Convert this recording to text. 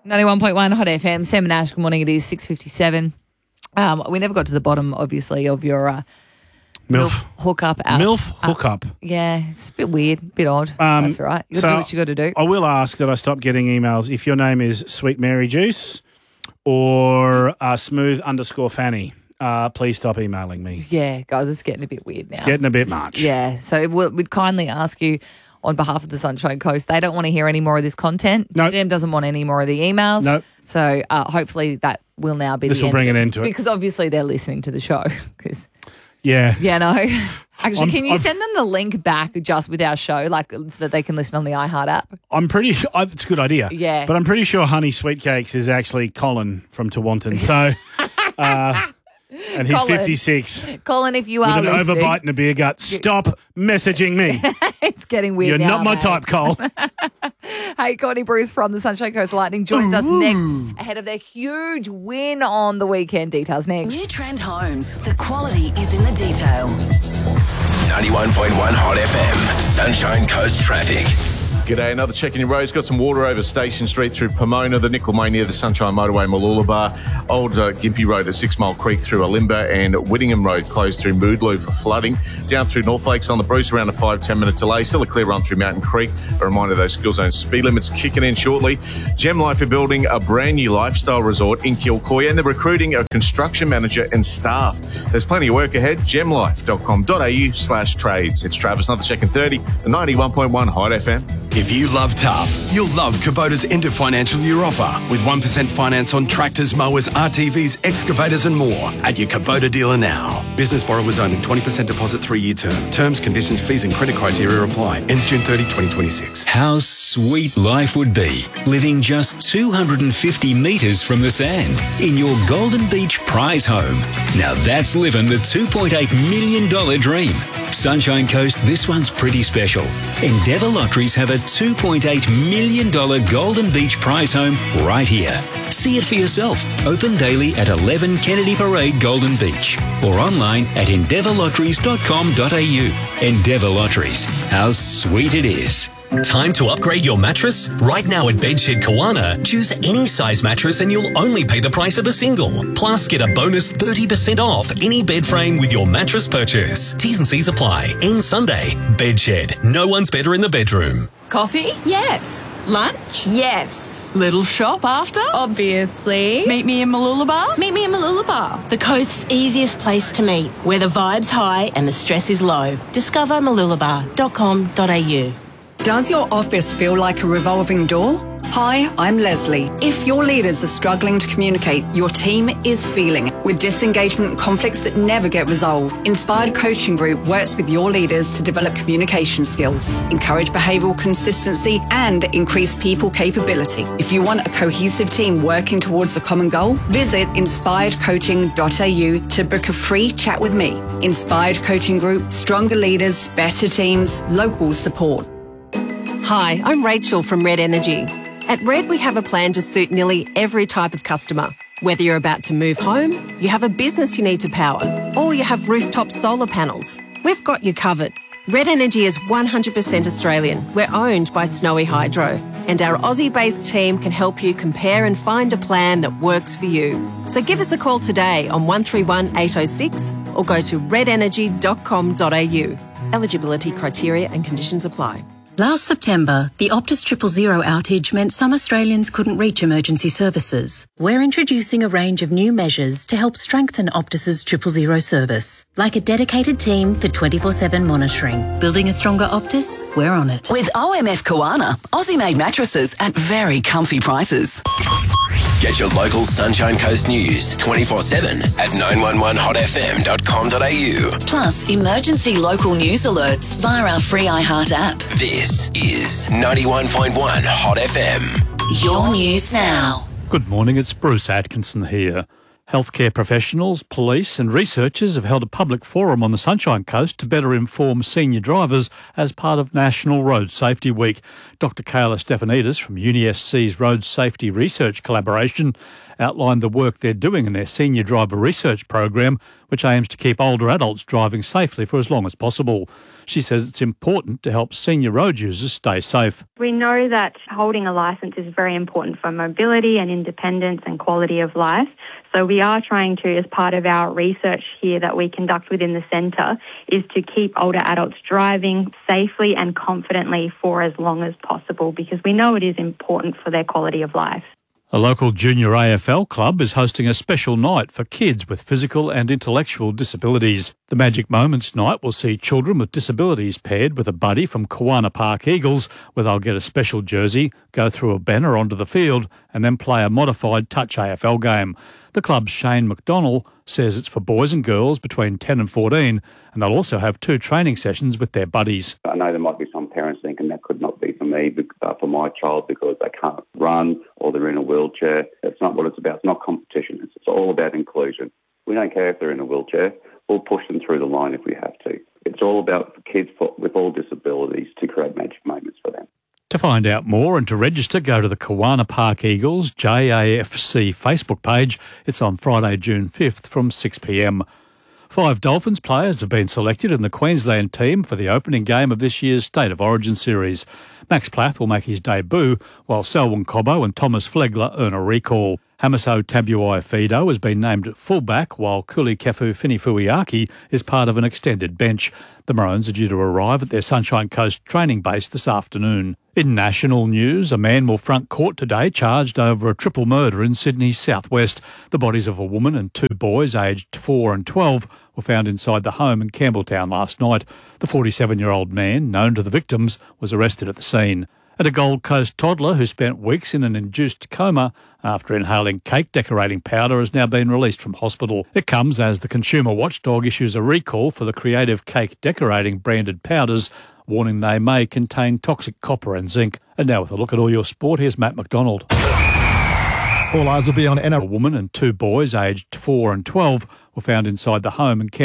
91.1 Hot FM. Sam and Ash, good morning. It is 6:57. We never got to the bottom, obviously, of your MILF hookup app. MILF hookup. Yeah, it's a bit weird, a bit odd. That's all right. You got to do what you got to do. I will ask that I stop getting emails if your name is Sweet Mary Juice or Smooth_Fanny. Please stop emailing me. Yeah, guys, it's getting a bit weird now. It's getting a bit much. Yeah, so we'd kindly ask you on behalf of the Sunshine Coast, they don't want to hear any more of this content. Nope. Sam doesn't want any more of the emails. Nope. So hopefully that will now be this the will end bring of an end to it. Because obviously they're listening to the show. Yeah. Yeah, no. Actually, can you send them the link back just with our show, like so that they can listen on the iHeart app? It's a good idea. Yeah. But I'm pretty sure Honey Sweet Cakes is actually Colin from Tewantin. So, and he's Colin. 56. Colin, if you are with an listening. overbite and a beer gut, stop messaging me. It's getting weird You're now, not my mate. type, Cole. Hey, Connie Bruce from the Sunshine Coast Lightning joins us next ahead of their huge win on the weekend. Details next. New Trend Homes. The quality is in the detail. 91.1 Hot FM. Sunshine Coast traffic. G'day, another check in your roads. Got some water over Station Street through Pomona, the Nickel Main near the Sunshine Motorway, Mooloolaba, Old Gympie Road at 6 Mile Creek through Alimba, and Whittingham Road closed through Moodloo for flooding. Down through North Lakes on the Bruce, around a 5-10 minute delay. Still a clear run through Mountain Creek. A reminder those skill zone speed limits kicking in shortly. Gem Life are building a brand new lifestyle resort in Kilcoy, and they're recruiting a construction manager and staff. There's plenty of work ahead. gemlife.com.au/trades. It's Travis, another check in 30, the 91.1 Hot FM. If you love tough, you'll love Kubota's end of financial year offer with 1% finance on tractors, mowers, RTVs, excavators and more at your Kubota dealer now. Business borrowers only, 20% deposit, 3-year term. Terms, conditions, fees and credit criteria apply. Ends June 30, 2026. How sweet life would be living just 250 metres from the sand in your Golden Beach prize home. Now that's living the $2.8 million dream. Sunshine Coast, this one's pretty special. Endeavour Lotteries have a $2.8 million Golden Beach prize home right here. See it for yourself. Open daily at 11 Kennedy Parade, Golden Beach. Or online at endeavourlotteries.com.au. Endeavour Lotteries. How sweet it is. Time to upgrade your mattress? Right now at Bedshed Kawana, choose any size mattress and you'll only pay the price of a single. Plus, get a bonus 30% off any bed frame with your mattress purchase. T's and C's apply. End Sunday. Bedshed. No one's better in the bedroom. Coffee? Yes. Lunch? Yes. Little shop after? Obviously. Meet me in Mooloolaba? Meet me in Mooloolaba, the coast's easiest place to meet, where the vibe's high and the stress is low. Discover mooloolaba.com.au. Does your office feel like a revolving door? Hi, I'm Leslie. If your leaders are struggling to communicate, your team is feeling it. With disengagement and conflicts that never get resolved, Inspired Coaching Group works with your leaders to develop communication skills, encourage behavioural consistency and increase people capability. If you want a cohesive team working towards a common goal, visit inspiredcoaching.au to book a free chat with me. Inspired Coaching Group, stronger leaders, better teams, local support. Hi, I'm Rachel from Red Energy. At Red, we have a plan to suit nearly every type of customer. Whether you're about to move home, you have a business you need to power, or you have rooftop solar panels, we've got you covered. Red Energy is 100% Australian. We're owned by Snowy Hydro, and our Aussie-based team can help you compare and find a plan that works for you. So give us a call today on 131 806 or go to redenergy.com.au. Eligibility criteria and conditions apply. Last September, the Optus 000 outage meant some Australians couldn't reach emergency services. We're introducing a range of new measures to help strengthen Optus's 000 service, like a dedicated team for 24/7 monitoring. Building a stronger Optus? We're on it. With OMF Kawana, Aussie-made mattresses at very comfy prices. Get your local Sunshine Coast news 24/7 at 911hotfm.com.au. Plus, emergency local news alerts via our free iHeart app. This is 91.1 Hot FM. Your news now. Good morning, it's Bruce Atkinson here. Healthcare professionals, police and researchers have held a public forum on the Sunshine Coast to better inform senior drivers as part of National Road Safety Week. Dr Kayla Stefanidis from UniSC's Road Safety Research Collaboration outlined the work they're doing in their Senior Driver Research program, which aims to keep older adults driving safely for as long as possible. She says it's important to help senior road users stay safe. We know that holding a licence is very important for mobility and independence and quality of life. So we are trying to, as part of our research here that we conduct within the centre, is to keep older adults driving safely and confidently for as long as possible, because we know it is important for their quality of life. A local junior AFL club is hosting a special night for kids with physical and intellectual disabilities. The Magic Moments night will see children with disabilities paired with a buddy from Kawana Park Eagles, where they'll get a special jersey, go through a banner onto the field and then play a modified touch AFL game. The club's Shane McDonnell says it's for boys and girls between 10 and 14, and they'll also have 2 training sessions with their buddies. I know there might be some parents thinking that could not be for me, for my child, because they can't run or they're in a wheelchair. That's not what it's about. It's not competition. It's all about inclusion. We don't care if they're in a wheelchair. We'll push them through the line if we have to. It's all about kids with all disabilities to create magic moments for them. To find out more and to register, go to the Kawana Park Eagles JAFC Facebook page. It's on Friday, June 5th from 6 p.m. 5 Dolphins players have been selected in the Queensland team for the opening game of this year's State of Origin series. Max Plath will make his debut, while Selwyn Cobbo and Thomas Flegler earn a recall. Hamiso Tabuai-Fido has been named at fullback, while Kulikefu Finifuiaki is part of an extended bench. The Maroons are due to arrive at their Sunshine Coast training base this afternoon. In national news, a man will front court today charged over a triple murder in Sydney's southwest. The bodies of a woman and 2 boys aged 4 and 12 were found inside the home in Campbelltown last night. The 47-year-old man, known to the victims, was arrested at the scene. And a Gold Coast toddler who spent weeks in an induced coma after inhaling cake decorating powder has now been released from hospital. It comes as the consumer watchdog issues a recall for the Creative Cake Decorating branded powders, warning they may contain toxic copper and zinc. And now with a look at all your sport, here's Matt McDonald. All eyes will be on Anna. A woman and 2 boys aged 4 and 12 were found inside the home in